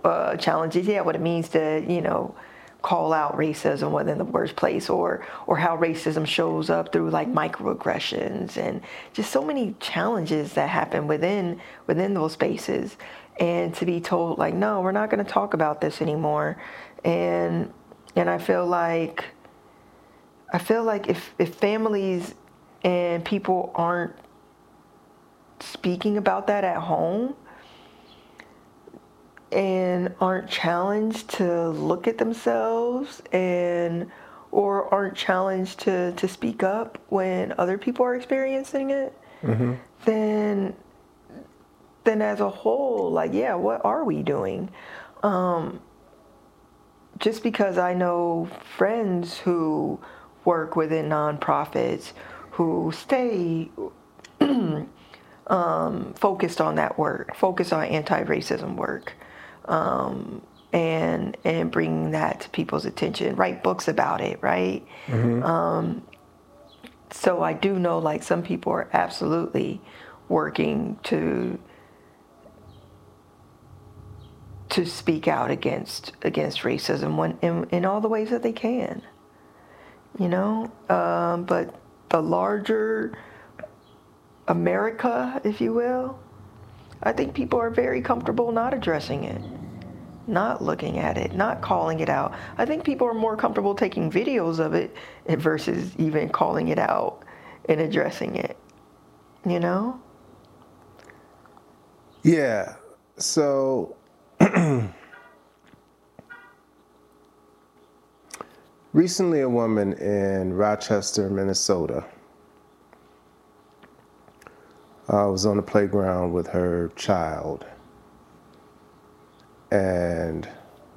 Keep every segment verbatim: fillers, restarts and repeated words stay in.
uh, challenges, yeah, what it means to, you know, call out racism within the workplace, or or how racism shows up through like microaggressions and just so many challenges that happen within within those spaces. And to be told like, no, we're not going to talk about this anymore. And and I feel like I feel like if if families and people aren't speaking about that at home and aren't challenged to look at themselves and or aren't challenged to, to speak up when other people are experiencing it, mm-hmm. then then as a whole, like, yeah, what are we doing? Um, just because I know friends who work within nonprofits who stay um, focused on that work, focused on anti-racism work, um, and and bringing that to people's attention, write books about it, right? Mm-hmm. Um, so I do know, like, some people are absolutely working to to speak out against against racism when, in, in all the ways that they can, you know. Um, but the larger America, if you will, I think people are very comfortable not addressing it, not looking at it, not calling it out. I think people are more comfortable taking videos of it versus even calling it out and addressing it, you know? Yeah. So recently a woman in Rochester, Minnesota, uh, was on the playground with her child and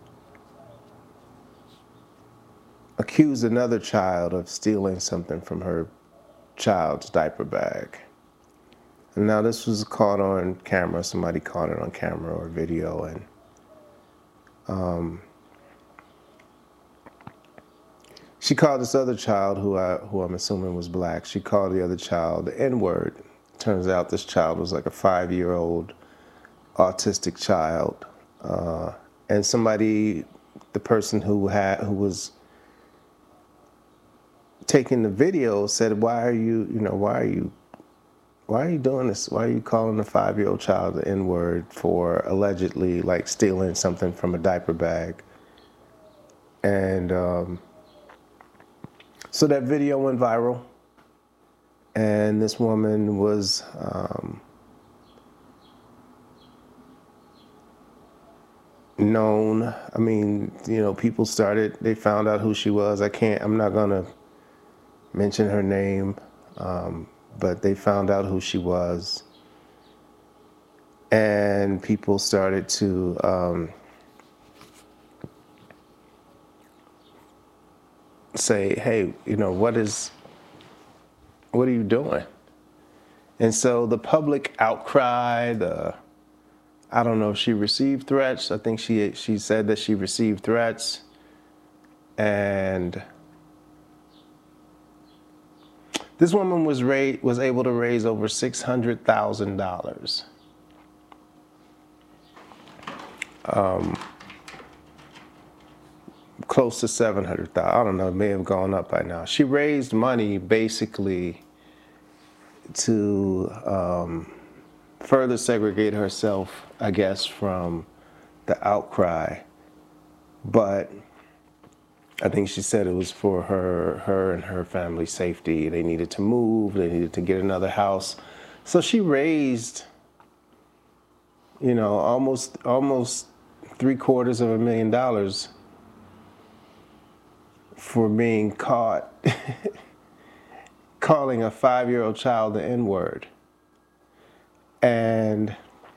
accused another child of stealing something from her child's diaper bag. And now this was caught on camera. Somebody caught it on camera or video, and um, she called this other child, who I who I'm assuming was black. She called the other child the N-word. Turns out this child was like a five-year-old autistic child, uh, and somebody, the person who had who was taking the video said, "Why are you, you know, why are you, why are you doing this? Why are you calling a five-year-old child the N-word for allegedly like stealing something from a diaper bag?" And um, so that video went viral. And this woman was um, known. I mean, you know, people started, they found out who she was. I can't, I'm not going to mention her name, um, but they found out who she was. And people started to um, say, hey, you know, what is, what are you doing? And so the public outcry, the, I don't know if she received threats. I think she she said that she received threats. And this woman was ra- was able to raise over six hundred thousand dollars. Um, close to seven hundred thousand dollars. I don't know, it may have gone up by now. She raised money basically to um, further segregate herself, I guess, from the outcry. But I think she said it was for her, her and her family's safety. They needed to move, they needed to get another house. So she raised, you know, almost almost three quarters of a million dollars for being caught calling a five-year-old child the N-word. And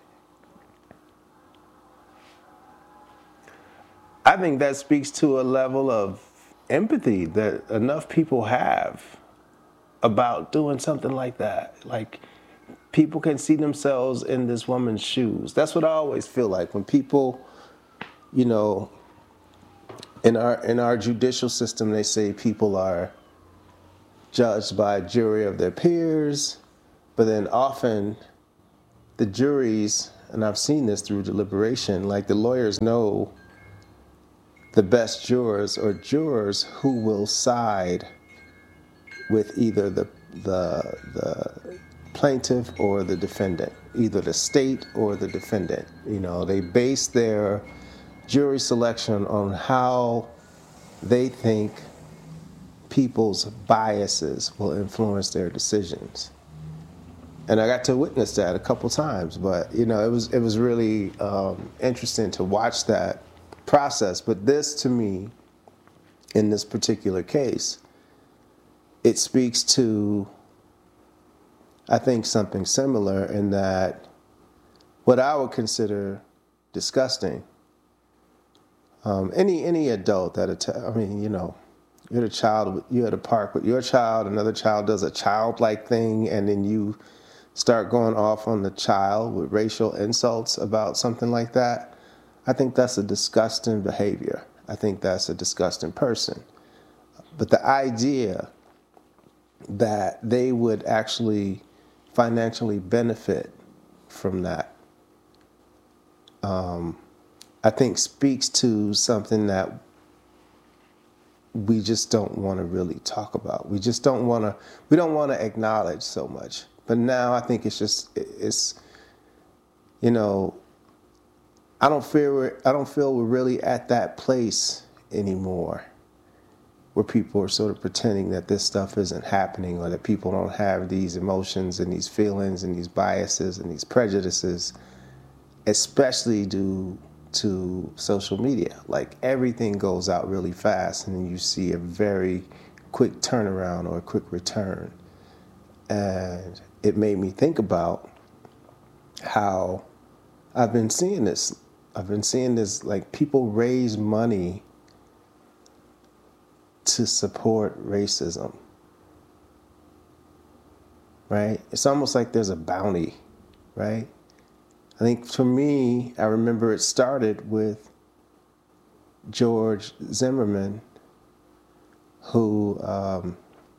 I think that speaks to a level of empathy that enough people have about doing something like that. Like, people can see themselves in this woman's shoes. That's what I always feel like when people, you know, in our in our judicial system, they say people are judged by a jury of their peers, but then often the juries and I've seen this through deliberation, like the lawyers know the best jurors or jurors who will side with either the the the plaintiff or the defendant, either the state or the defendant. You know, they base their jury selection on how they think people's biases will influence their decisions. And I got to witness that a couple times, but you know, it was it was really um, interesting to watch that process. But this, to me, in this particular case, it speaks to, I think, something similar in that what I would consider disgusting. Um, any any adult that, att- I mean, you know, you're a child, you're at a park with your child, another child does a childlike thing, and then you start going off on the child with racial insults about something like that. I think that's a disgusting behavior. I think that's a disgusting person. But the idea that they would actually financially benefit from that, um, I think speaks to something that we just don't want to really talk about. We just don't want to, we don't want to acknowledge so much. But now I think it's just, it's, you know, I don't feel we're, I don't feel we're really at that place anymore where people are sort of pretending that this stuff isn't happening, or that people don't have these emotions and these feelings and these biases and these prejudices, especially due to social media. Like, everything goes out really fast, and then you see a very quick turnaround or a quick return. And it made me think about how I've been seeing this. I've been seeing this, like, people raise money to support racism, right? It's almost like there's a bounty, right? I think for me, I remember it started with George Zimmerman, who um,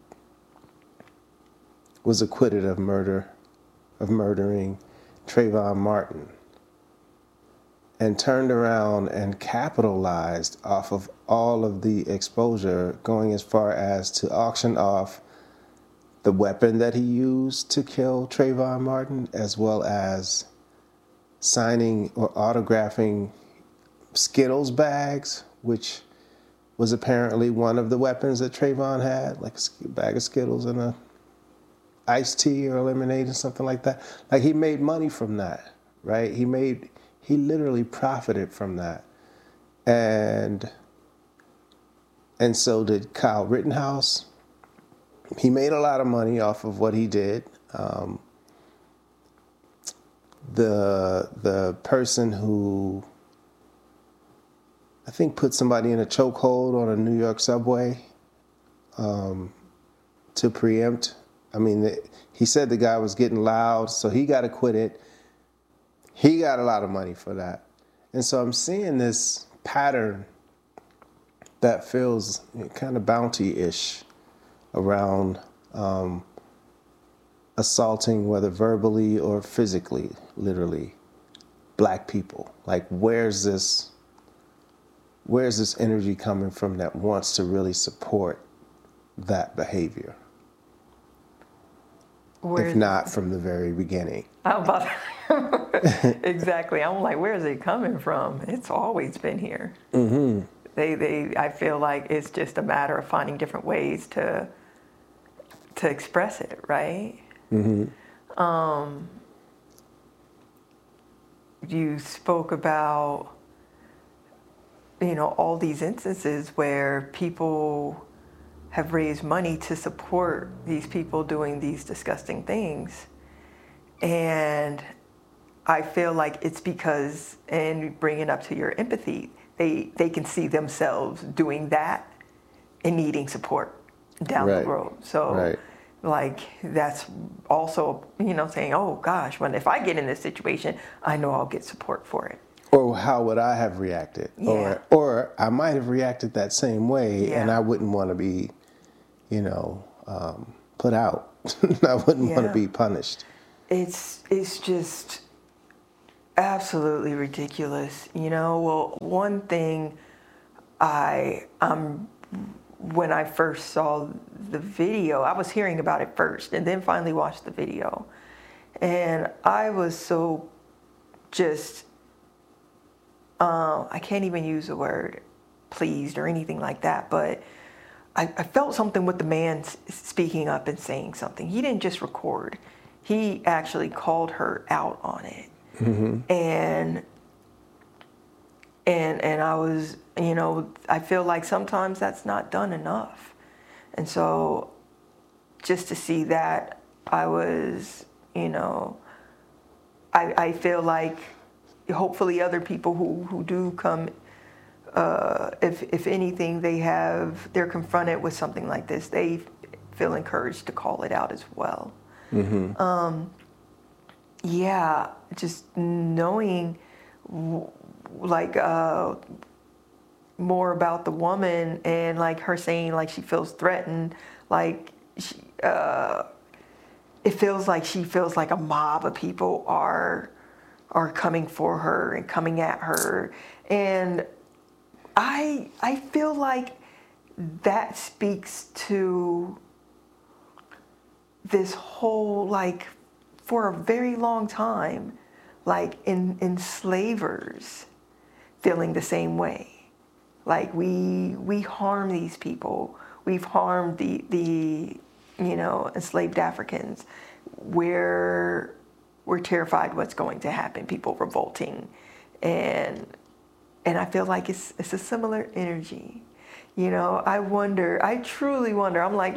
was acquitted of murder, of murdering Trayvon Martin, and turned around and capitalized off of all of the exposure, going as far as to auction off the weapon that he used to kill Trayvon Martin, as well as signing or autographing Skittles bags, which was apparently one of the weapons that Trayvon had, like a bag of Skittles and a iced tea or lemonade or something like that. Like, he made money from that, right? He made, he literally profited from that. And and so did Kyle Rittenhouse. He made a lot of money off of what he did. Um, the the person who, I think, put somebody in a chokehold on a New York subway um, to preempt. I mean, the, he said the guy was getting loud, so he got acquitted. He got a lot of money for that. And so I'm seeing this pattern that feels kind of bounty-ish around um, assaulting, whether verbally or physically, literally, black people. Like, where's this, where's this energy coming from that wants to really support that behavior? Where's, if not from the very beginning. I'm about exactly. I'm like, where is it coming from? It's always been here. Mm-hmm. They, they. I feel like it's just a matter of finding different ways to to express it, right? Mm-hmm. Um, you spoke about, you know, all these instances where people have raised money to support these people doing these disgusting things. And I feel like it's because, and bring it up to your empathy, they, they can see themselves doing that and needing support down right. the road. So right. like, that's also, you know, saying, oh gosh, when if I get in this situation, I know I'll get support for it. Or how would I have reacted? Yeah. Or or I might have reacted that same way, yeah. and I wouldn't want to be, you know, um, put out. I wouldn't yeah. want to be punished. It's it's just, absolutely ridiculous. You know, well, one thing I um when I first saw the video, I was hearing about it first and then finally watched the video. And I was so just uh, I can't even use the word pleased or anything like that, but I, I felt something with the man speaking up and saying something. He didn't just record. He actually called her out on it. Mm-hmm. And and and I was, you know, I feel like sometimes that's not done enough. And so just to see that, I was, you know, I I feel like hopefully other people who, who do come, uh, if if anything, they have, they're confronted with something like this, they feel encouraged to call it out as well. Mm-hmm. Um, yeah, just knowing like uh, more about the woman and like her saying like she feels threatened, like she, uh, it feels like she feels like a mob of people are are coming for her and coming at her, and I I feel like that speaks to this whole, like, for a very long time, like in enslavers feeling the same way. Like we we harm these people. We've harmed the the you know enslaved Africans. We're we're terrified what's going to happen. People revolting, and and I feel like it's it's a similar energy. You know, I wonder. I truly wonder. I'm like,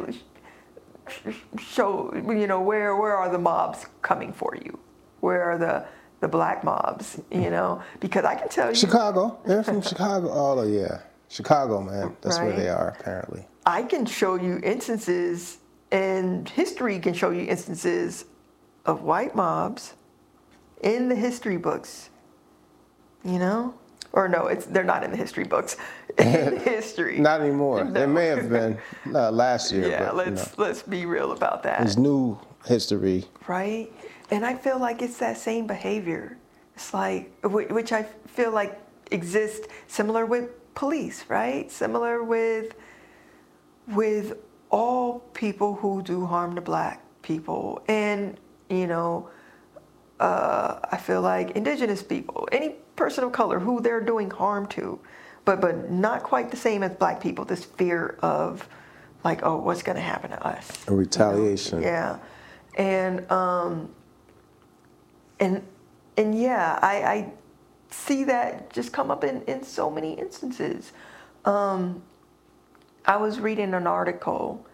show you know where where are the mobs coming for you? Where are the the black mobs? You know, because I can tell you, Chicago. They're from Chicago. Oh yeah, Chicago, man. That's right? Where they are apparently. I can show you instances, and history can show you instances of white mobs in the history books. You know, or no, it's they're not in the history books. In history, not anymore. No. They may have been uh, last year. Yeah, but, let's you know, let's be real about that. It's new history, right? And I feel like it's that same behavior. It's like, which I feel like exists similar with police, right? Similar with with all people who do harm to black people, and you know, uh, I feel like indigenous people, any person of color who they're doing harm to, but but not quite the same as black people. This fear of, like, oh, what's going to happen to us? A retaliation. You know? Yeah, and um, and and yeah, I, I see that just come up in, in so many instances. Um, I was reading an article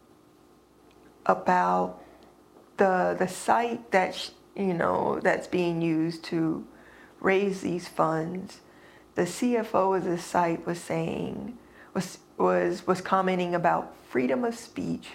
about the the site that you know that's being used to raise these funds. The C F O of the site was saying was was was commenting about freedom of speech.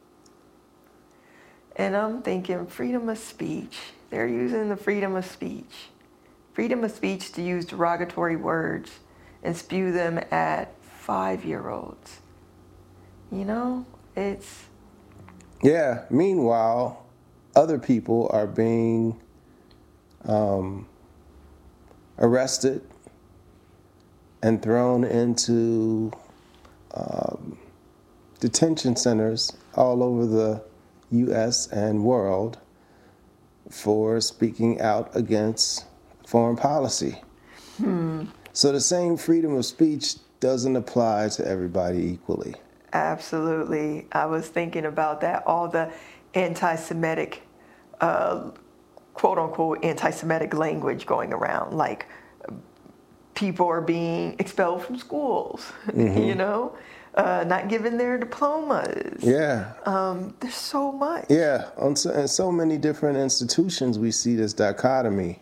And I'm thinking, freedom of speech. They're using the freedom of speech. Freedom of speech to use derogatory words and spew them at five-year-olds. You know, it's... Yeah, meanwhile, other people are being um, arrested and thrown into um, detention centers all over the U S and world for speaking out against foreign policy. Hmm. So the same freedom of speech doesn't apply to everybody equally. Absolutely. I was thinking about that. All the anti-Semitic, uh, quote-unquote anti-Semitic language going around, like people are being expelled from schools, mm-hmm. you know, uh, not given their diplomas. Yeah. Um, there's so much. Yeah. On so, in so many different institutions, we see this dichotomy.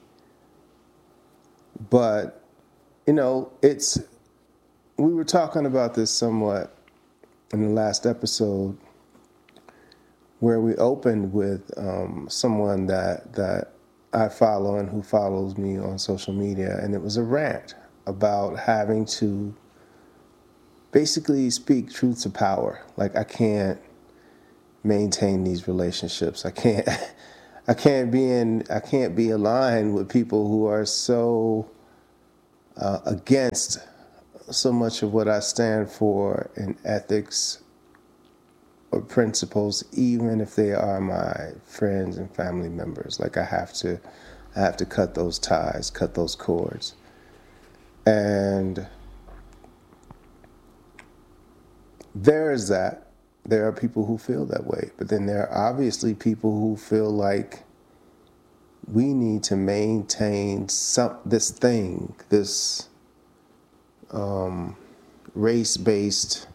But, you know, it's, we were talking about this somewhat in the last episode, where we opened with um, someone that that I follow and who follows me on social media, and it was a rant about having to basically speak truth to power. Like, I can't maintain these relationships. I can't I can't be in I can't be aligned with people who are so uh, against so much of what I stand for in ethics or principles, even if they are my friends and family members. Like I have to I have to cut those ties, cut those cords. And there is that. There are people who feel that way. But then there are obviously people who feel like we need to maintain some this thing, this um, race-based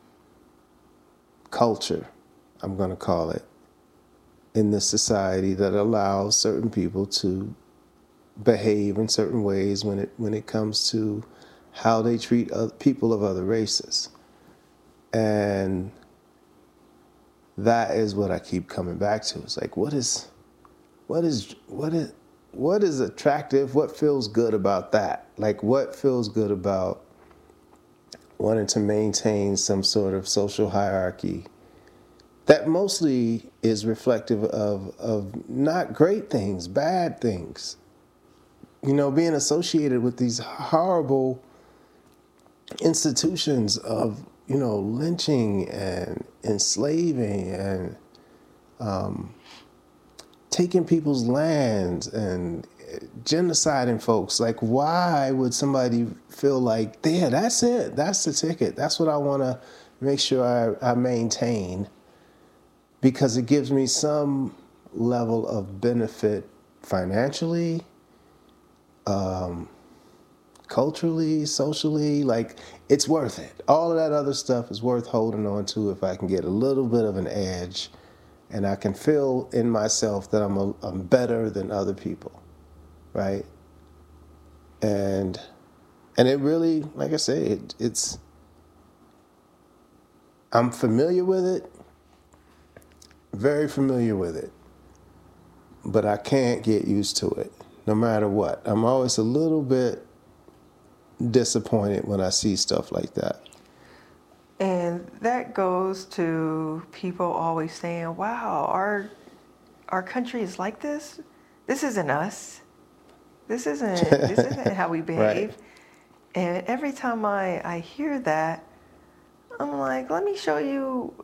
culture, I'm going to call it, in this society that allows certain people to behave in certain ways when it when it comes to how they treat other people of other races. And that is what I keep coming back to. It's like, what is what is what is what is attractive? What feels good about that? Like, what feels good about wanting to maintain some sort of social hierarchy that mostly is reflective of of not great things, bad things. You know, being associated with these horrible institutions of, you know, lynching and enslaving and um, taking people's lands and genociding folks. Like, why would somebody feel like, yeah, that's it, that's the ticket, that's what I want to make sure I, I maintain, because it gives me some level of benefit financially, um, culturally, socially. Like, it's worth it. All of that other stuff is worth holding on to if I can get a little bit of an edge and I can feel in myself that I'm, a, I'm better than other people, right? And and it really, like I say, it, it's, I'm familiar with it, very familiar with it, but I can't get used to it, no matter what. I'm always a little bit disappointed when I see stuff like that. And that goes to people always saying, wow, our our country is like this? This isn't us. This isn't this isn't how we behave. Right. And every time I, I hear that, I'm like, let me show you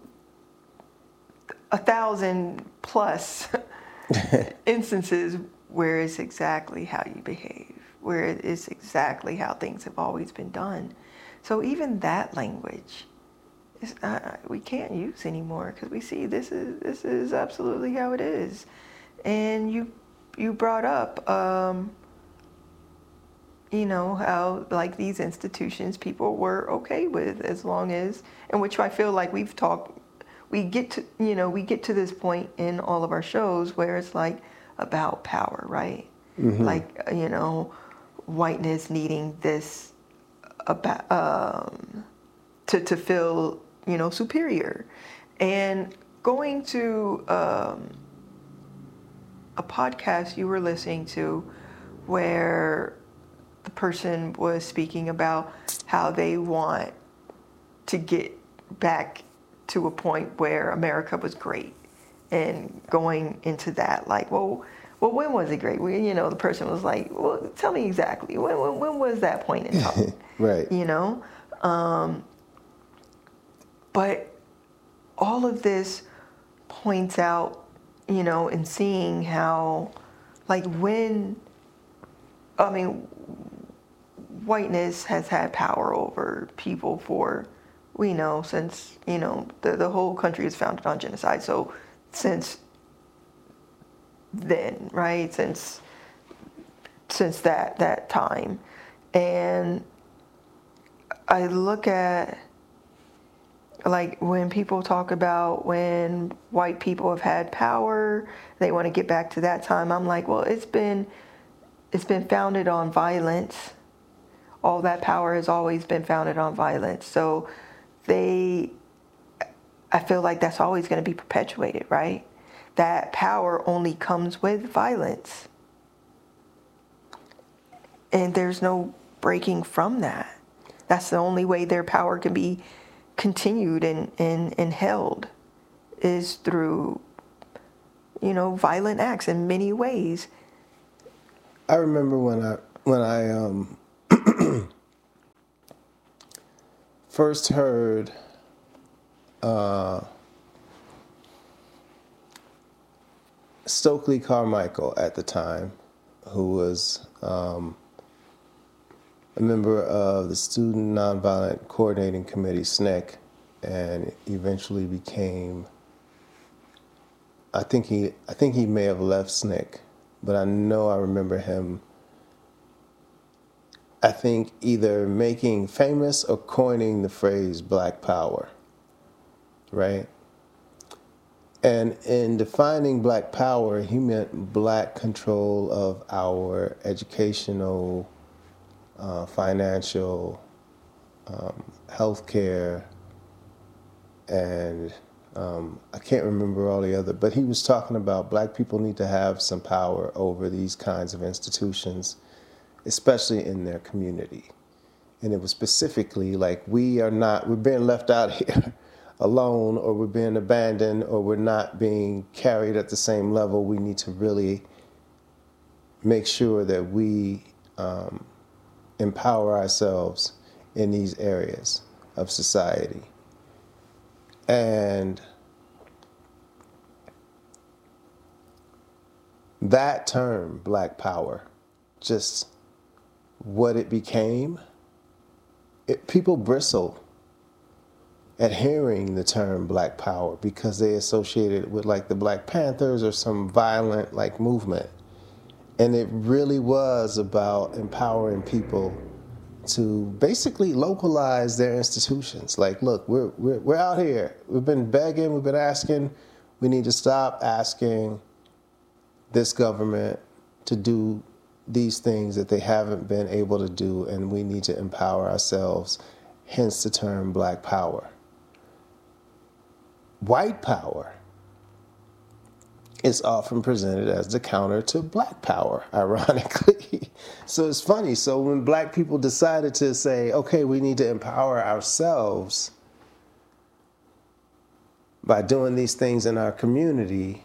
a thousand plus instances where it's exactly how you behave, where it's exactly how things have always been done. So even that language, is, uh, we can't use anymore because we see this is this is absolutely how it is. And you you brought up, um, you know, how like these institutions people were okay with as long as, and which I feel like we've talked. We get to, you know, we get to this point in all of our shows where it's like about power, right? Mm-hmm. Like, you know, whiteness needing this about um, to to feel, you know, superior, and going to um, a podcast you were listening to where the person was speaking about how they want to get back to a point where America was great, and going into that, like, well, well, when was it great? We, you know, the person was like, well, tell me exactly, when, when, when was that point in time? Right. You know? Um, but all of this points out, you know, and seeing how, like, when, I mean, whiteness has had power over people for, we know, since, you know, the, the whole country is founded on genocide. So since then, right, since since that that time. And I look at, like, when people talk about when white people have had power, they want to get back to that time. I'm like, well, it's been it's been founded on violence. All that power has always been founded on violence. So they, I feel like that's always going to be perpetuated, right? That power only comes with violence. And there's no breaking from that. That's the only way their power can be continued and, and, and held, is through you know, violent acts in many ways. I remember when I when I um, first heard uh, Stokely Carmichael at the time, who was um, a member of the Student Nonviolent Coordinating Committee, S N C C, and eventually became, I think he, I think he may have left S N C C, but I know I remember him, I think either making famous or coining the phrase Black Power, right? And in defining Black Power, he meant Black control of our educational, uh, financial, um, healthcare, and um, I can't remember all the other, but he was talking about Black people need to have some power over these kinds of institutions, especially in their community. And it was specifically like, we are not, we're being left out here alone, or we're being abandoned, or we're not being carried at the same level. We need to really make sure that we um, empower ourselves in these areas of society. And that term, Black Power, just what it became, it, people bristle at hearing the term Black Power because they associate it with like the Black Panthers or some violent like movement. And it really was about empowering people to basically localize their institutions. Like, look, we're, we're, we're out here. We've been begging, we've been asking. We need to stop asking this government to do these things that they haven't been able to do, and we need to empower ourselves, hence the term Black Power. White power is often presented as the counter to Black power, ironically. So it's funny. So when Black people decided to say, okay, we need to empower ourselves by doing these things in our community,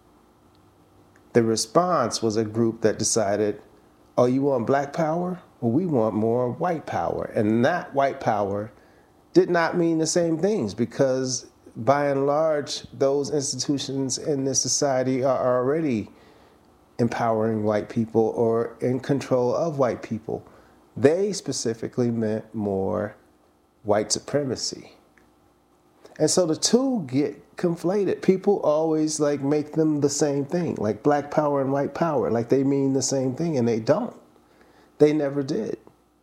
the response was a group that decided, oh, you want Black power? Well, we want more white power. And that white power did not mean the same things, because by and large, those institutions in this society are already empowering white people or in control of white people. They specifically meant more white supremacy. And so the two get conflated. People always like make them the same thing, like Black power and white power, like they mean the same thing, and they don't. They never did.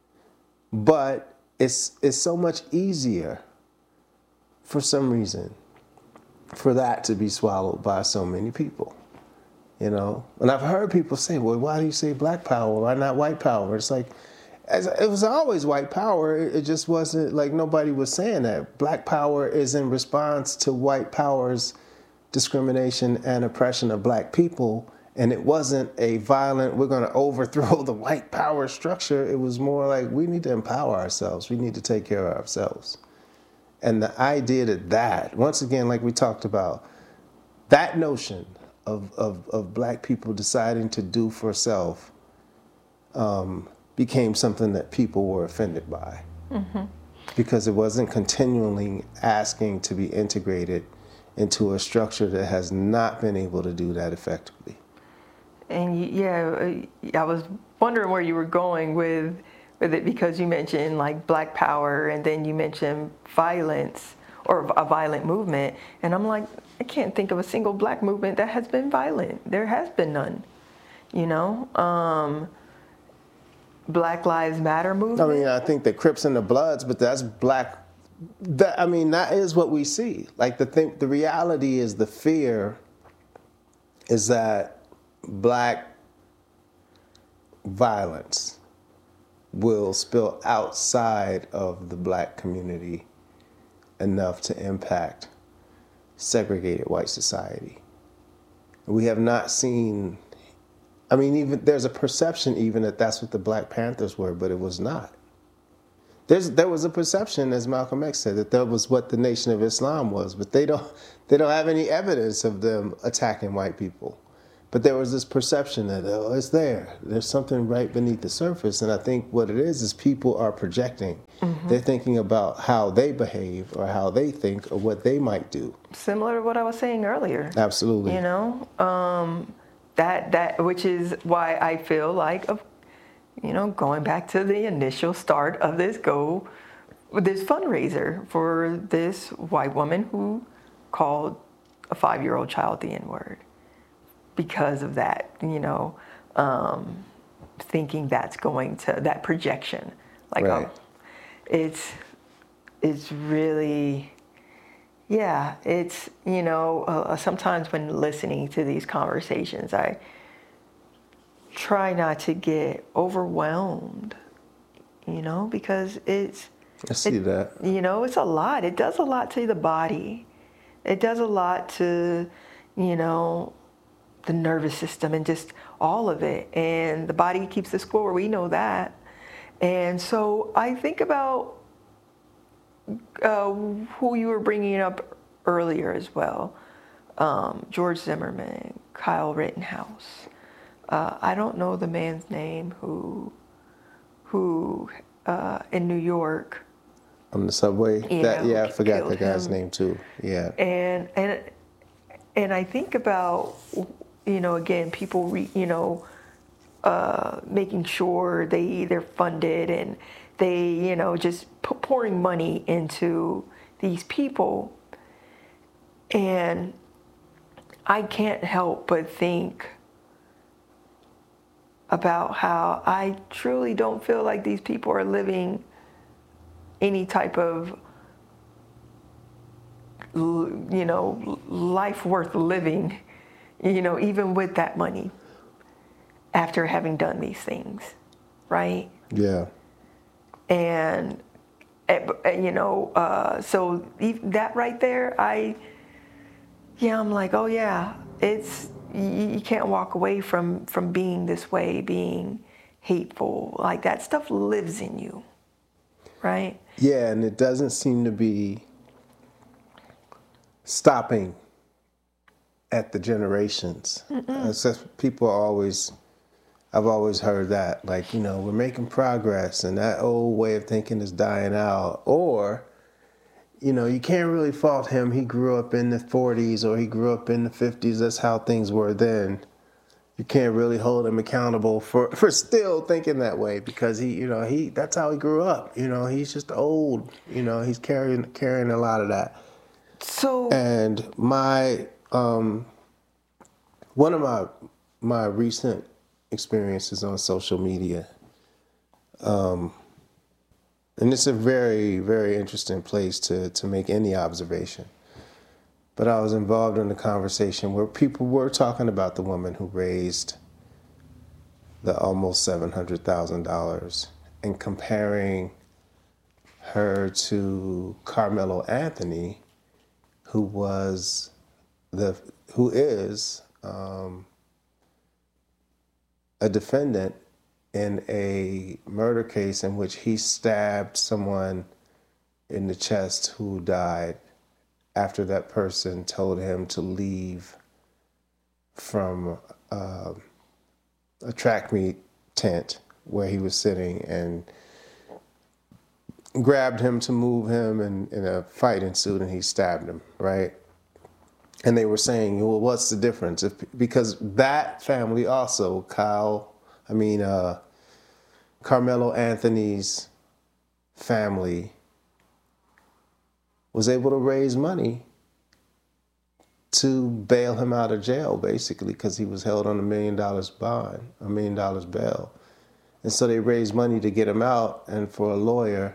But it's it's so much easier for some reason for that to be swallowed by so many people, you know? And I've heard people say, well, why do you say Black power? Why not white power? It's like, as, it was always white power. It just wasn't like nobody was saying that. Black power is in response to white power's discrimination and oppression of Black people. And it wasn't a violent, we're going to overthrow the white power structure. It was more like, we need to empower ourselves. We need to take care of ourselves. And the idea that that, once again, like we talked about, that notion of, of, of Black people deciding to do for self um, became something that people were offended by. Mm-hmm. Because it wasn't continually asking to be integrated into a structure that has not been able to do that effectively. And yeah, I was wondering where you were going with with it, because you mentioned like Black power, and then you mentioned violence or a violent movement. And I'm like, I can't think of a single Black movement that has been violent. There has been none, you know? Um, Black Lives Matter movement. I mean, I think the Crips and the Bloods, but that's Black. That, I mean, that is what we see. Like the thing, the reality is the fear is that Black violence will spill outside of the Black community enough to impact segregated white society. We have not seen, I mean, even there's a perception even that that's what the Black Panthers were, but it was not. there's there was a perception, as Malcolm X said, that that was what the Nation of Islam was, but they don't they don't have any evidence of them attacking white people. But there was this perception that, oh, it's there. There's something right beneath the surface. And I think what it is is people are projecting. Mm-hmm. They're thinking about how they behave or how they think or what they might do. Similar to what I was saying earlier. Absolutely. You know, um, that that which is why I feel like, you know, going back to the initial start of this go, this fundraiser for this white woman who called a five-year-old child the N-word. Because of that, you know, um, thinking that's going to, that projection. Like, right. oh, it's, it's really, yeah, it's, you know, uh, sometimes when listening to these conversations, I try not to get overwhelmed, you know, because it's, I see it, that. You know, it's a lot. It does a lot to the body. It does a lot to, you know, the nervous system and just all of it. And the body keeps the score. We know that. And so I think about uh, who you were bringing up earlier as well. Um, George Zimmerman, Kyle Rittenhouse. Uh, I don't know the man's name who, who uh, in New York. On the subway? Yeah, that, yeah I forgot the guy's him. name too. Yeah. And, and, and I think about, you know, again, people, re, you know, uh, making sure they, they're funded and they, you know, just p- pouring money into these people. And I can't help but think about how I truly don't feel like these people are living any type of, you know, life worth living, you know, even with that money, after having done these things, right? Yeah. And, you know, uh, so that right there, I, yeah, I'm like, oh yeah, it's, you, you can't walk away from, from being this way, being hateful. Like that stuff lives in you, right? Yeah, and it doesn't seem to be stopping at the generations. It's just, people are always, I've always heard that, like, you know, we're making progress and that old way of thinking is dying out. Or, you know, you can't really fault him. He grew up in the forties or he grew up in the fifties. That's how things were then. You can't really hold him accountable for, for still thinking that way because he, you know, he, that's how he grew up. You know, he's just old, you know, he's carrying, carrying a lot of that. So, and my, um, one of my, my recent experiences on social media, um, and it's a very, very interesting place to, to make any observation. But I was involved in a conversation where people were talking about the woman who raised the almost seven hundred thousand dollars and comparing her to Carmelo Anthony, who was the, who is um, a defendant in a murder case in which he stabbed someone in the chest who died after that person told him to leave from uh, a track meet tent where he was sitting and grabbed him to move him, and, and a fight ensued and he stabbed him, right? And they were saying, well, what's the difference? If, because that family also, Kyle, I mean, uh, Carmelo Anthony's family was able to raise money to bail him out of jail, basically, because he was held on a million dollars bond, a million dollars bail. And so they raised money to get him out and for a lawyer.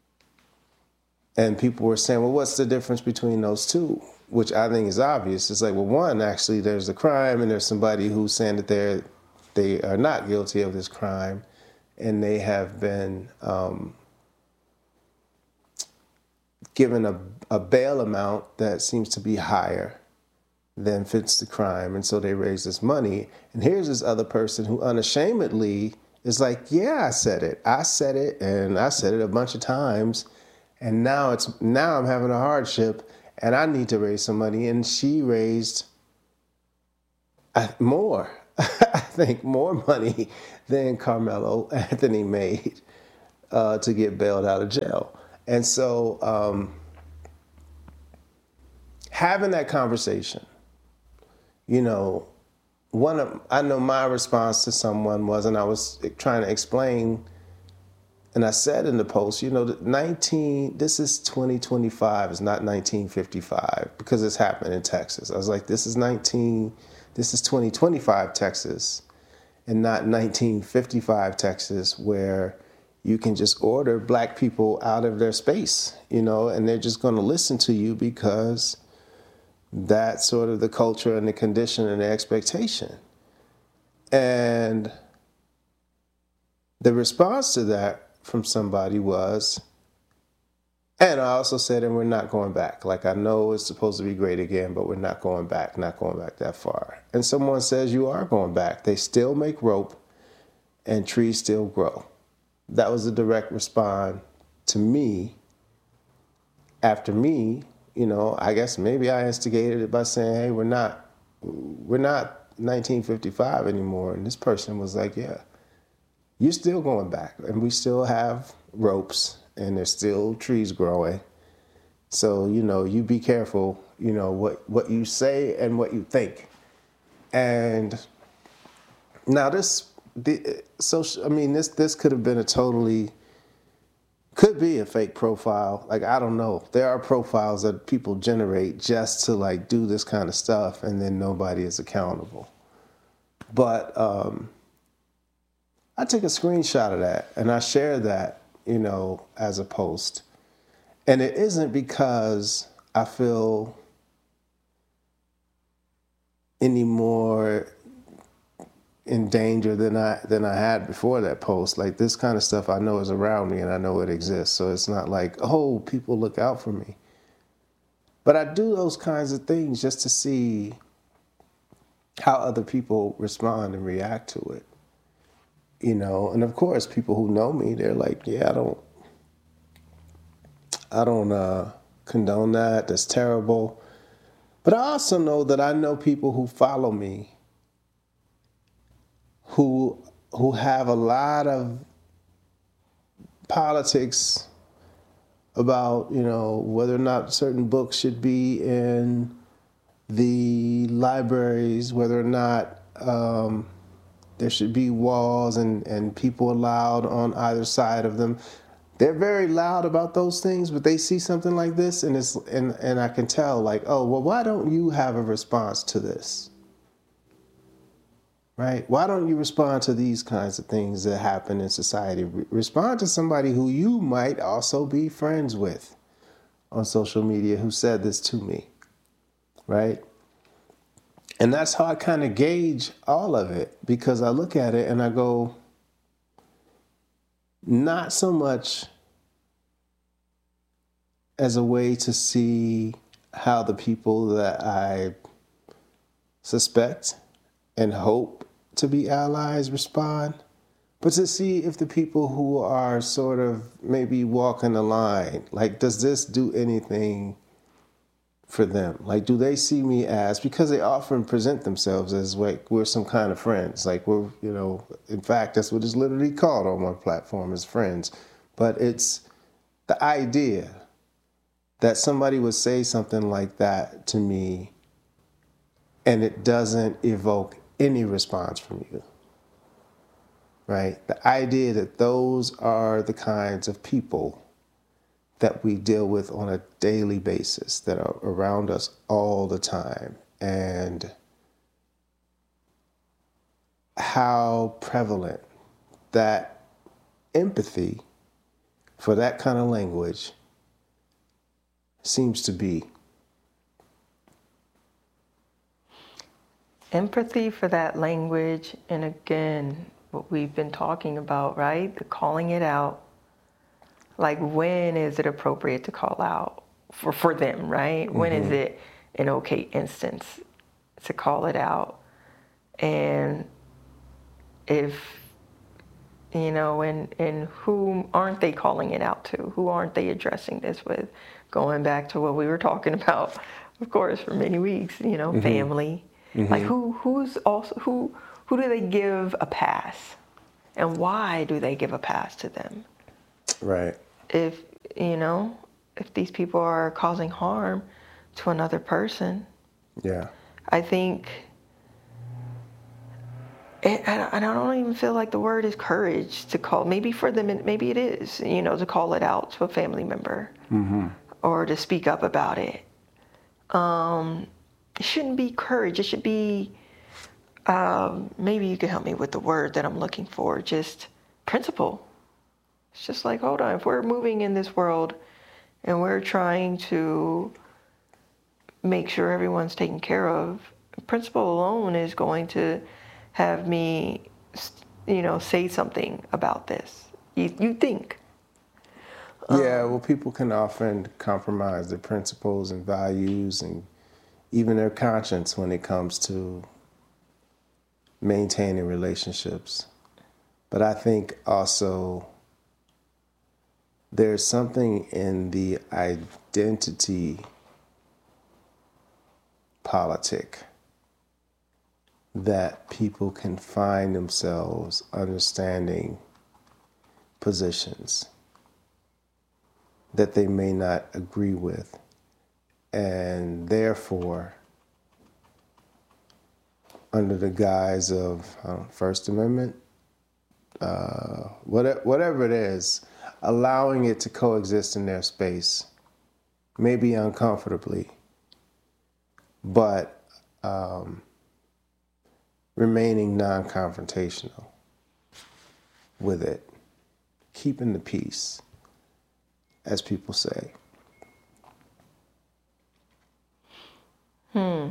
And people were saying, well, what's the difference between those two? Which I think is obvious. It's like, well, one, actually, there's a crime and there's somebody who's saying that they're, they are not guilty of this crime and they have been um, given a, a bail amount that seems to be higher than fits the crime. And so they raise this money. And here's this other person who unashamedly It's like, yeah, I said it. I said it, and I said it a bunch of times, and now it's now I'm having a hardship, and I need to raise some money. And she raised uh, more, I think, more money than Carmelo Anthony made uh, to get bailed out of jail. And so um, having that conversation, you know, one of I know my response to someone was, and I was trying to explain, and I said in the post, you know, nineteen this is twenty twenty-five, it's not nineteen fifty-five, because it's happened in Texas. I was like, this is nineteen this is twenty twenty-five Texas, and not nineteen fifty-five Texas, where you can just order black people out of their space, you know, and they're just going to listen to you because that's sort of the culture and the condition and the expectation. And the response to that from somebody was, and I also said, and we're not going back. Like, I know it's supposed to be great again, but we're not going back, not going back that far. And someone says, you are going back. They still make rope and trees still grow. That was a direct response to me. After me, you know, I guess maybe I instigated it by saying, hey, we're not, we're not nineteen fifty-five anymore. And this person was like, yeah, you're still going back. And we still have ropes and there's still trees growing. So, you know, you be careful, you know, what, what you say and what you think. And now this, the social, I mean, this, this could have been a totally, could be a fake profile. Like, I don't know. There are profiles that people generate just to like do this kind of stuff, and then nobody is accountable. But um, I took a screenshot of that and I shared that, you know, as a post. And it isn't because I feel any more in danger than I than I had before that post. Like, this kind of stuff I know is around me and I know it exists. So it's not like, oh, people look out for me. But I do those kinds of things just to see how other people respond and react to it. You know, and of course, people who know me, they're like, yeah, I don't, I don't uh, condone that. That's terrible. But I also know that I know people who follow me who who have a lot of politics about, you know, whether or not certain books should be in the libraries, whether or not um, there should be walls and, and people allowed on either side of them. They're very loud about those things, but they see something like this and it's and, and I can tell, like, oh, well, why don't you have a response to this? Right? Why don't you respond to these kinds of things that happen in society? Re- respond to somebody who you might also be friends with on social media who said this to me, right? And that's how I kind of gauge all of it, because I look at it and I go, not so much as a way to see how the people that I suspect and hope to be allies respond, but to see if the people who are sort of maybe walking the line, like, does this do anything for them? Like, do they see me as, because they often present themselves as like we're some kind of friends, like we're, you know, in fact, that's what it's literally called on one platform, is friends. But it's the idea that somebody would say something like that to me and it doesn't evoke any response from you, right? The idea that those are the kinds of people that we deal with on a daily basis, that are around us all the time, and how prevalent that empathy for that kind of language seems to be. Empathy for that language, and again, what we've been talking about, right? The calling it out. Like, when is it appropriate to call out for, for them, right? Mm-hmm. When is it an okay instance to call it out? And if You know, and, and who aren't they calling it out to? Who aren't they addressing this with? Going back to what we were talking about, of course, for many weeks, you know, mm-hmm. family. Mm-hmm. Like who who's also who who do they give a pass? And why do they give a pass to them? Right. If, you know, if these people are causing harm to another person. Yeah. I think, and I don't even feel like the word is courage to call, maybe for them, maybe it is, you know, to call it out to a family member mm-hmm. or to speak up about it. Um, it shouldn't be courage. It should be, um, maybe you can help me with the word that I'm looking for, just principle. It's just like, hold on, if we're moving in this world and we're trying to make sure everyone's taken care of, principle alone is going to have me, you know, say something about this. You, you think. Yeah, um, well, people can often compromise their principles and values and even their conscience when it comes to maintaining relationships. But I think also there's something in the identity politic that people can find themselves understanding positions that they may not agree with, and therefore, under the guise of uh, First Amendment, uh, whatever, whatever it is, allowing it to coexist in their space, maybe uncomfortably, but um, remaining non-confrontational with it, keeping the peace, as people say. Hmm.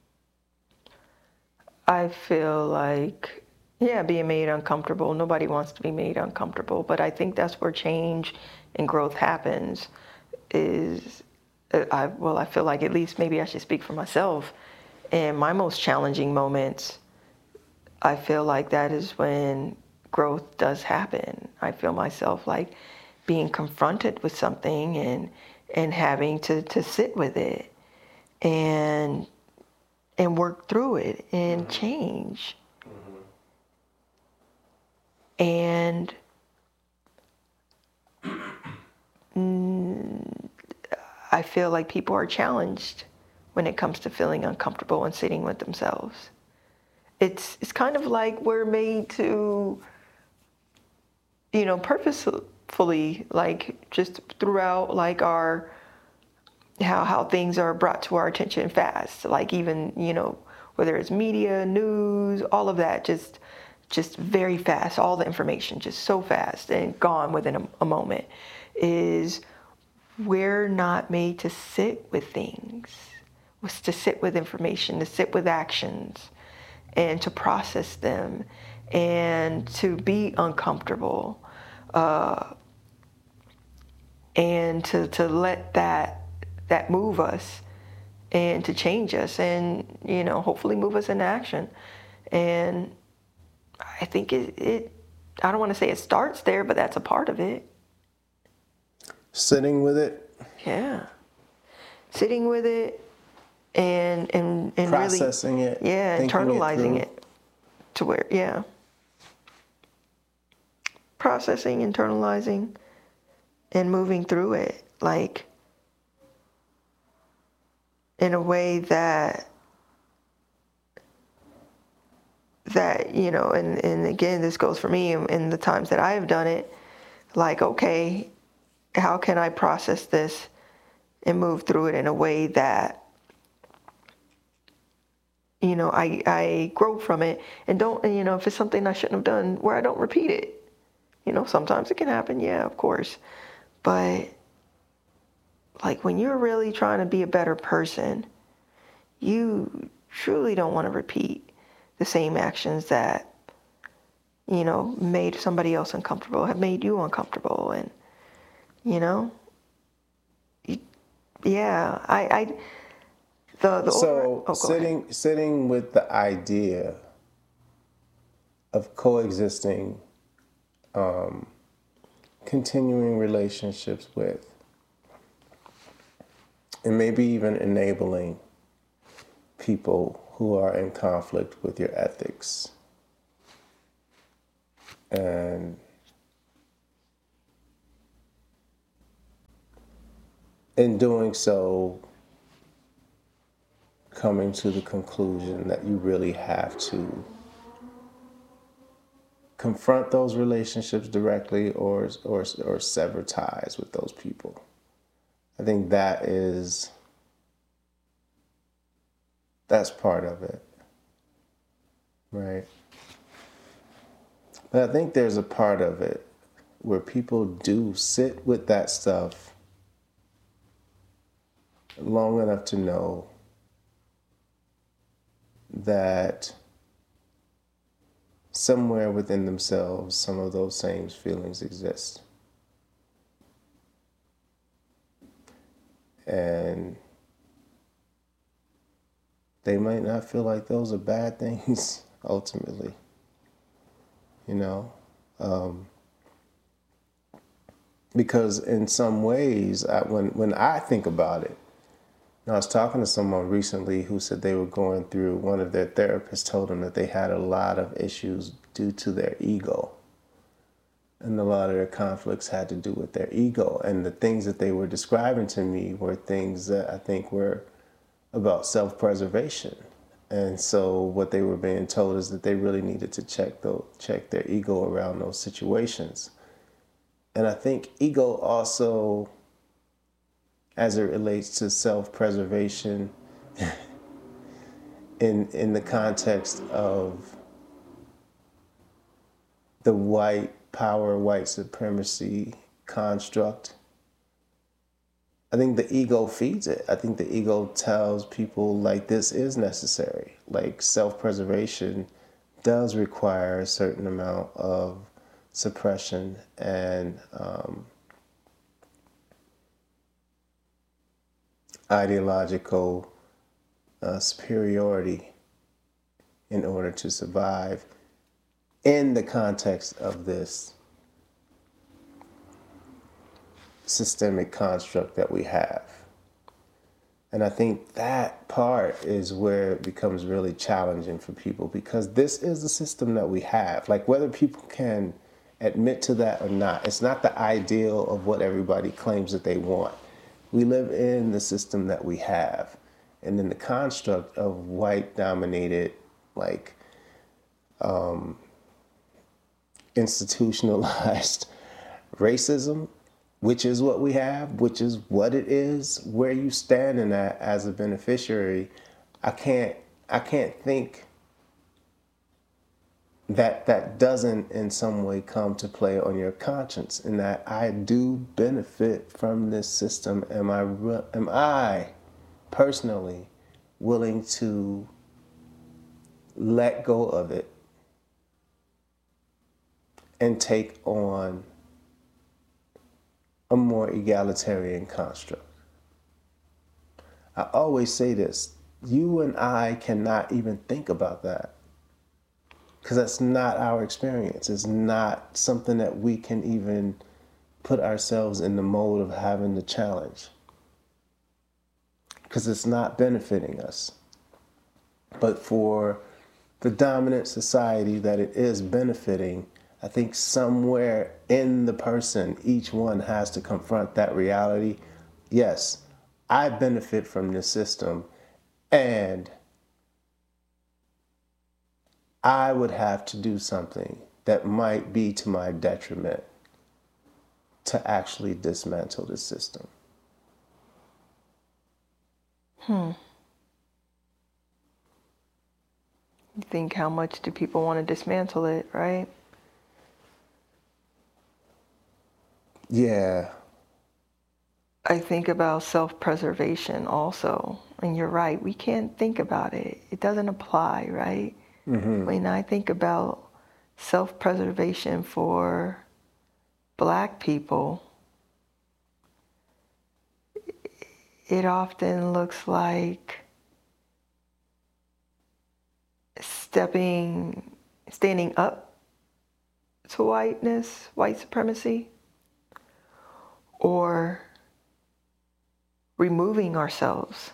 I feel like, yeah, being made uncomfortable. Nobody wants to be made uncomfortable, but I think that's where change and growth happens. Is I well, I feel like, at least maybe I should speak for myself. In my most challenging moments, I feel like that is when growth does happen. I feel myself like being confronted with something and and having to, to sit with it and and work through it and mm-hmm. change. Mm-hmm. And mm, I feel like people are challenged when it comes to feeling uncomfortable and sitting with themselves. It's it's kind of like we're made to, you know, purposefully, like just throughout like our how how things are brought to our attention fast. Like even, you know, whether it's media, news, all of that, just just very fast, all the information just so fast and gone within a, a moment. Is we're not made to sit with things, was to sit with information, to sit with actions, and to process them, and to be uncomfortable, uh, and to to let that that move us, and to change us, and you know, hopefully move us into action. And I think it, it I don't want to say it starts there, but that's a part of it. Sitting with it. Yeah. Sitting with it and and, and processing really, it. Yeah, internalizing it, it to where, yeah. Processing, internalizing, and moving through it, like in a way that that, you know, and, and again, this goes for me in, in the times that I have done it, like, okay, how can I process this and move through it in a way that, you know, I, I grow from it and don't, you know, if it's something I shouldn't have done, where I don't repeat it. You know, sometimes it can happen, yeah, of course. But like when you're really trying to be a better person, you truly don't want to repeat the same actions that, you know, made somebody else uncomfortable, have made you uncomfortable. And, you know, you, yeah, I, I, the, the so over, oh, sitting, ahead. sitting with the idea of coexisting um, continuing relationships with, and maybe even enabling people who are in conflict with your ethics. And in doing so, coming to the conclusion that you really have to confront those relationships directly or or or sever ties with those people. I think that is that's part of it. Right? But I think there's a part of it where people do sit with that stuff long enough to know that somewhere within themselves, some of those same feelings exist. And they might not feel like those are bad things ultimately, you know? Um, because in some ways, I, when, when I think about it, I was talking to someone recently who said they were going through, one of their therapists told them that they had a lot of issues due to their ego. And a lot of their conflicts had to do with their ego. And the things that they were describing to me were things that I think were about self-preservation. And so what they were being told is that they really needed to check the, check their ego around those situations. And I think ego also, as it relates to self-preservation in in the context of the white power, white supremacy construct, I think the ego feeds it. I think the ego tells people, like, this is necessary. Like, self-preservation does require a certain amount of suppression and um, ideological uh, superiority in order to survive in the context of this systemic construct that we have. And I think that part is where it becomes really challenging for people, because this is the system that we have. Like, whether people can admit to that or not, it's not the ideal of what everybody claims that they want. We live in the system that we have, and in the construct of white-dominated, like, um, institutionalized racism, which is what we have, which is what it is. Where you stand in that as a beneficiary, I can't, I can't think that that doesn't in some way come to play on your conscience, in that I do benefit from this system. Am I, am I personally willing to let go of it and take on a more egalitarian construct? I always say this, you and I cannot even think about that, because that's not our experience. It's not something that we can even put ourselves in the mode of having to challenge, because it's not benefiting us. But for the dominant society that it is benefiting, I think somewhere in the person, each one has to confront that reality. Yes, I benefit from this system, and I would have to do something that might be to my detriment to actually dismantle the system. Hmm. You think, how much do people want to dismantle it, right? Yeah. I think about self-preservation also. And you're right, we can't think about it. It doesn't apply, right? Mm-hmm. When I think about self-preservation for Black people, it often looks like stepping, standing up to whiteness, white supremacy, or removing ourselves,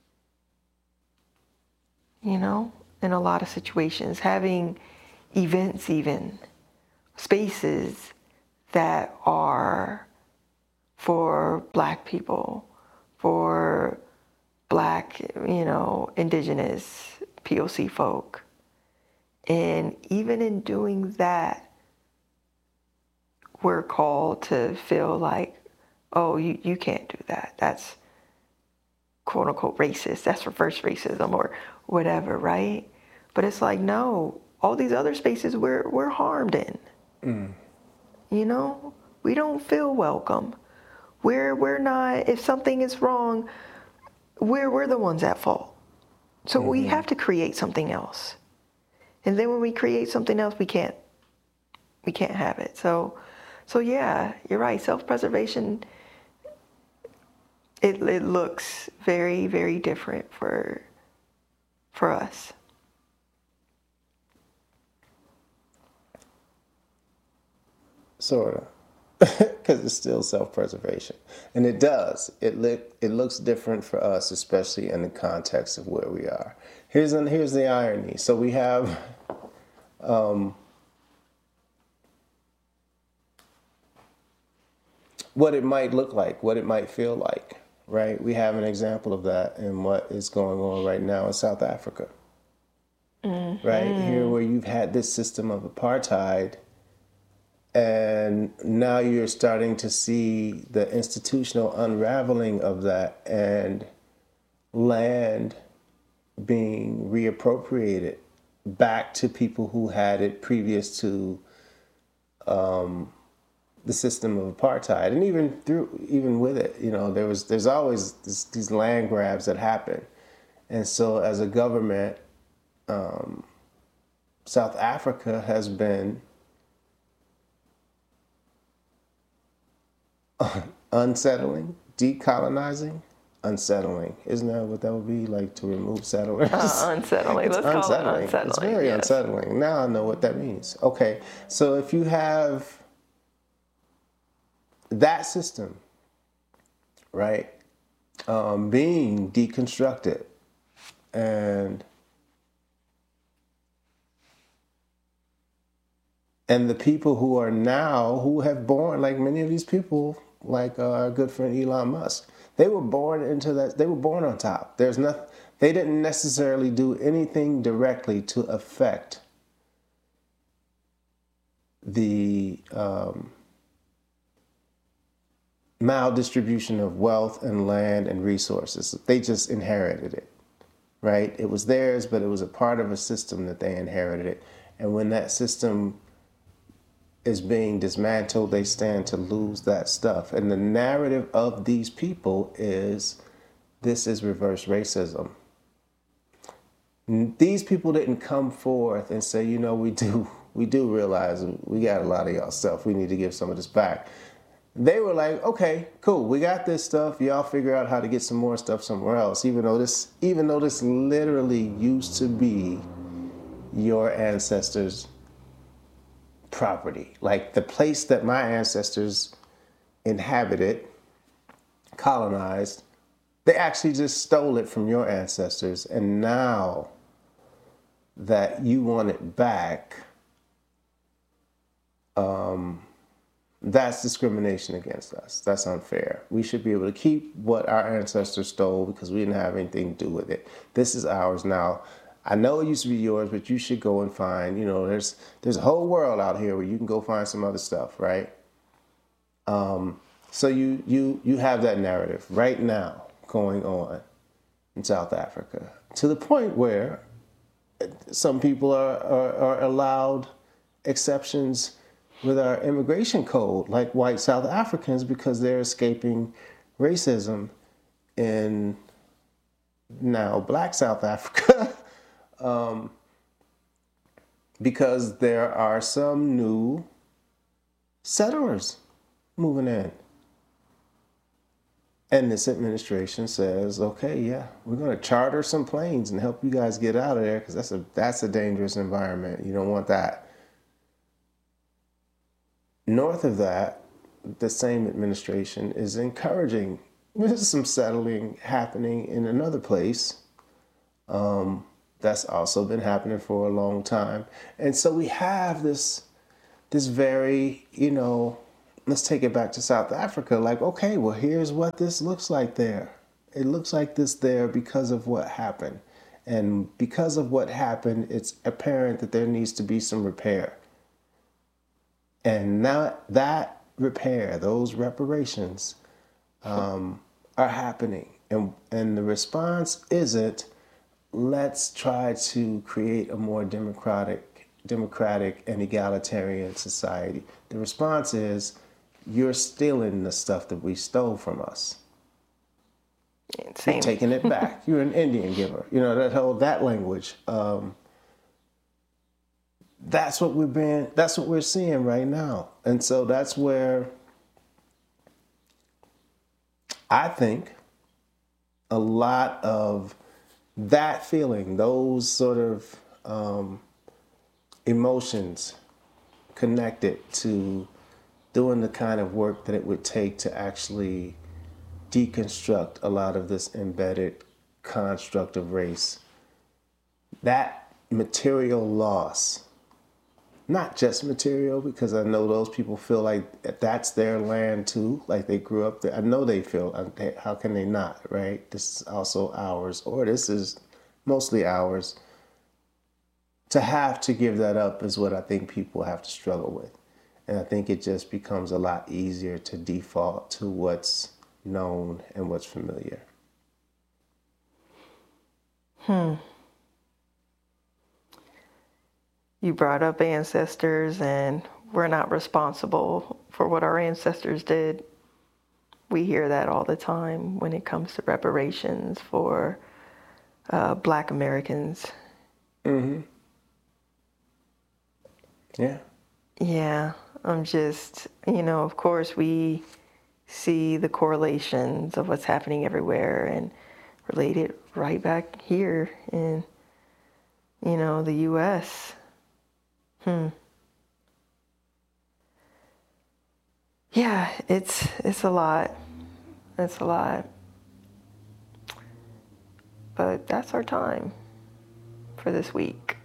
you know, in a lot of situations, having events, even spaces that are for Black people, for Black, you know, indigenous, P O C folk. And even in doing that, we're called to feel like, oh, you, you can't do that. That's quote unquote racist. That's reverse racism or whatever, right? But it's like, no, all these other spaces we're, we're harmed in. Mm. You know, we don't feel welcome. We're, we're not, if something is wrong, we're, we're the ones at fault. So mm-hmm. we have to create something else. And then when we create something else, we can't, we can't have it. So, so yeah, you're right. Self-preservation, it, it looks very, very different for, for us. Sort of. Because it's still self-preservation. And it does. It look, it looks different for us, especially in the context of where we are. Here's, an, here's the irony. So we have um, what it might look like, what it might feel like, right? We have an example of that in what is going on right now in South Africa. Mm-hmm. Right? Here where you've had this system of apartheid, and now you're starting to see the institutional unraveling of that and land being reappropriated back to people who had it previous to um, the system of apartheid. And even through, even with it, you know, there was, there's always this, these land grabs that happen. And so as a government, um, South Africa has been unsettling, decolonizing, unsettling. Isn't that what that would be, like to remove settlers? Uh, unsettling. Let's unsettling. call it unsettling. It's very yes. unsettling. Now I know what that means. Okay, so if you have that system, right, um, being deconstructed and and the people who are now, who have born, like many of these people, like uh, our good friend Elon Musk, they were born into that, they were born on top. There's nothing, they didn't necessarily do anything directly to affect the um, maldistribution of wealth and land and resources. They just inherited it, right? It was theirs, but it was a part of a system that they inherited it. And when that system is being dismantled, they stand to lose that stuff. And the narrative of these people is, this is reverse racism. These people didn't come forth and say, you know, we do, we do realize we got a lot of y'all stuff. We need to give some of this back. They were like, okay, cool. We got this stuff. Y'all figure out how to get some more stuff somewhere else. Even though this, even though this literally used to be your ancestors' property, like the place that my ancestors inhabited, colonized, they actually just stole it from your ancestors. And now that you want it back, um, that's discrimination against us. That's unfair. We should be able to keep what our ancestors stole because we didn't have anything to do with it. This is ours now. I know it used to be yours, but you should go and find, you know, there's there's a whole world out here where you can go find some other stuff, right? Um, so you you you have that narrative right now going on in South Africa, to the point where some people are, are, are allowed exceptions with our immigration code, like white South Africans, because they're escaping racism in now Black South Africa. Um, because there are some new settlers moving in. And this administration says, okay, yeah, we're going to charter some planes and help you guys get out of there because that's a, that's a dangerous environment. You don't want that. north of that, the same administration is encouraging. There's some settling happening in another place. Um, that's also been happening for a long time. And so we have this, this very, you know, let's take it back to South Africa. Like, okay, well, here's what this looks like there. It looks like this there because of what happened. And because of what happened, it's apparent that there needs to be some repair. And now that repair, those reparations, um, are happening. And, and the response isn't, let's try to create a more democratic, democratic and egalitarian society. The response is, you're stealing the stuff that we stole from us. Same. You're taking it back. You're an Indian giver. You know, that whole, that language. Um, that's what we're being, that's what we're seeing right now. And so that's where I think a lot of that feeling, those sort of um, emotions connected to doing the kind of work that it would take to actually deconstruct a lot of this embedded construct of race. That material loss, not just material, because I know those people feel like that's their land too, like they grew up there. I know they feel, how can they not, right? This is also ours, or this is mostly ours. To have to give that up is what I think people have to struggle with. And I think it just becomes a lot easier to default to what's known and what's familiar. Hmm. You brought up ancestors, and we're not responsible for what our ancestors did. We hear that all the time when it comes to reparations for uh, Black Americans. Mm-hmm. Yeah. Yeah, I'm just, you know, of course we see the correlations of what's happening everywhere and relate it right back here in, you know, the U S Hmm. Yeah, it's it's a lot. It's a lot. But that's our time for this week.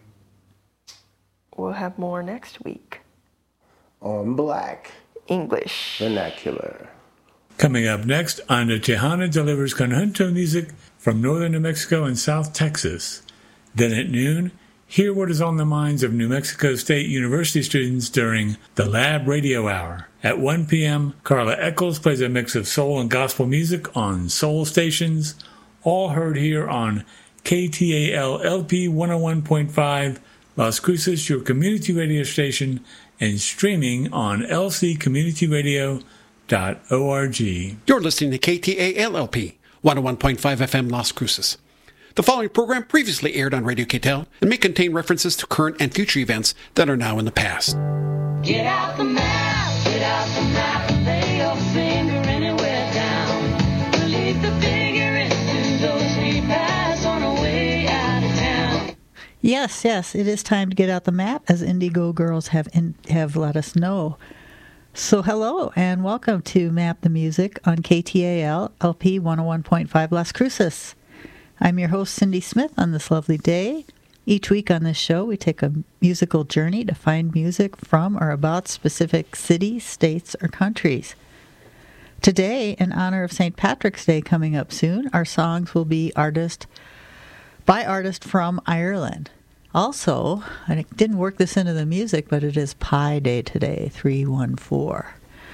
We'll have more next week. On Black English Vernacular. Coming up next, Ana Tejana delivers conjunto music from northern New Mexico and South Texas. Then at noon, hear what is on the minds of New Mexico State University students during the Lab Radio Hour. At one p.m., Carla Eccles plays a mix of soul and gospel music on soul stations, all heard here on K T A L L P one oh one point five, Las Cruces, your community radio station, and streaming on l c community radio dot org. You're listening to K T A L L P one oh one point five F M Las Cruces. The following program previously aired on Radio K T E L and may contain references to current and future events that are now in the past. Get out the map, get out the map, and lay your finger anywhere down. We'll leave the figure into those we pass on our way out of town. Yes, yes, it is time to get out the map, as Indigo Girls have in, have let us know. So hello and welcome to Map the Music on K T A L L P one oh one point five Las Cruces. I'm your host, Cindy Smith, on this lovely day. Each week on this show, we take a musical journey to find music from or about specific cities, states, or countries. Today, in honor of Saint Patrick's Day coming up soon, our songs will be artist by artist from Ireland. Also, I didn't work this into the music, but it is Pi Day today, three one four.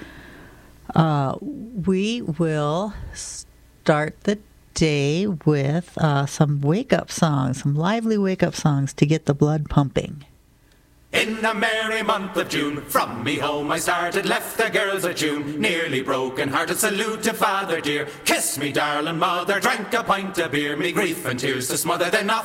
Uh, we will start the day with uh, some wake-up songs, some lively wake-up songs to get the blood pumping. In a merry month of June, from me home I started, left the girls a tune, nearly broken-hearted, salute to father dear, kiss me darling mother, drank a pint of beer, me grief and tears to smother, then off